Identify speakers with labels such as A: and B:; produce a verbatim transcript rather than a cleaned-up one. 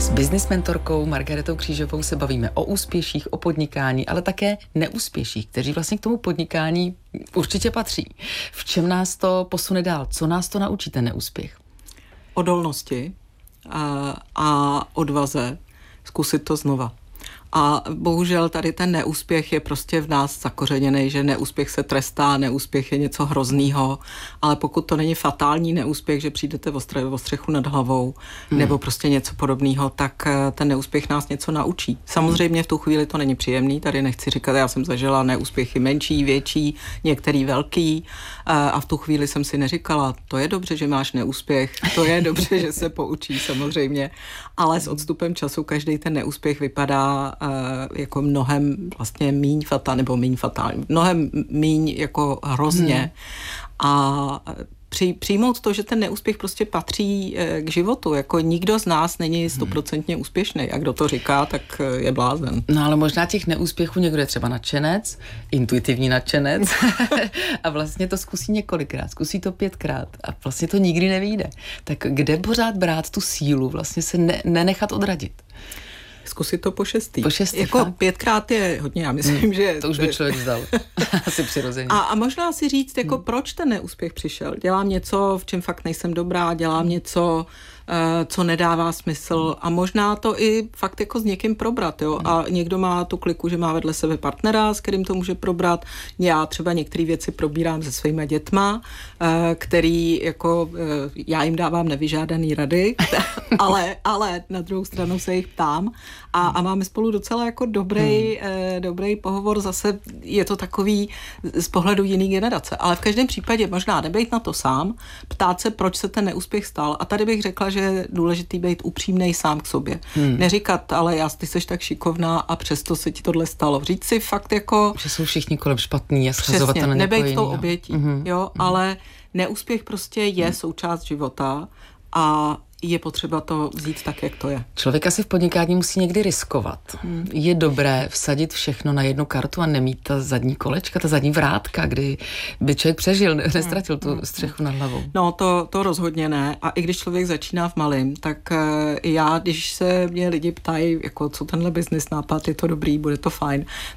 A: S business mentorkou Margaretou Křížovou se bavíme o úspěších, o podnikání, ale také neúspěších, kteří vlastně k tomu podnikání určitě patří. V čem nás to posune dál? Co nás to naučí, ten neúspěch?
B: Odolnosti a, a odvaze zkusit to znova. A bohužel tady ten neúspěch je prostě v nás zakořeněný, že neúspěch se trestá, neúspěch je něco hroznýho, ale pokud to není fatální neúspěch, že přijdete o, stre- o střechu nad hlavou hmm. nebo prostě něco podobného, tak ten neúspěch nás něco naučí. Samozřejmě v tu chvíli to není příjemný, tady nechci říkat, já jsem zažila neúspěchy menší, větší, některý velký a v tu chvíli jsem si neříkala, to je dobře, že máš neúspěch, to je dobře, že se poučí samozřejmě, ale s odstupem času každý ten neúspěch vypadá jako mnohem vlastně míň fatální, nebo míň fatální, mnohem míň jako hrozně. Hmm. A při, přijmout to, že ten neúspěch prostě patří k životu. Jako nikdo z nás není stoprocentně úspěšný. A kdo to říká, tak je blázen.
A: No ale možná těch neúspěchů někdo je třeba nadšenec, intuitivní nadšenec a vlastně to zkusí několikrát, zkusí to pětkrát a vlastně to nikdy nevyjde. Tak kde pořád brát tu sílu, vlastně se ne, nenechat odradit?
B: Zkusit to po šestý.
A: Po šestý,
B: jako
A: fakt?
B: Pětkrát je hodně, já myslím, hmm, že...
A: To už by člověk vzdal. Asi přirozeně.
B: A, a možná si říct, jako hmm. proč ten neúspěch přišel. Dělám něco, v čem fakt nejsem dobrá, dělám něco, co nedává smysl a možná to i fakt jako s někým probrat, jo. A někdo má tu kliku, že má vedle sebe partnera, s kterým to může probrat. Já třeba některé věci probírám se svýma dětma, který jako já jim dávám nevyžádaný rady, ale, ale na druhou stranu se jich ptám a, a máme spolu docela jako dobrý, hmm. dobrý pohovor. Zase je to takový z pohledu jiný generace, ale v každém případě možná nebejt na to sám, ptát se, proč se ten neúspěch stal. A tady bych řekla, že je důležitý být upřímnej sám k sobě. Hmm. Neříkat, ale já, ty seš tak šikovná a přesto se ti tohle stalo. Říct si fakt jako...
A: Že jsou všichni kolem špatný a schazovat to na někoho
B: nebejt tou obětí, mm-hmm. jo, mm-hmm. ale neúspěch prostě je mm. součást života a je potřeba to vzít tak, jak to je.
A: Člověk asi v podnikání musí někdy riskovat. Hmm. Je dobré vsadit všechno na jednu kartu a nemít ta zadní kolečka, ta zadní vrátka, kdy by člověk přežil, nestratil tu střechu nad hlavou.
B: No to, to rozhodně ne. A i když člověk začíná v malým, tak já, když se mě lidi ptají, jako co tenhle business nápad, je to dobrý, bude to fajn,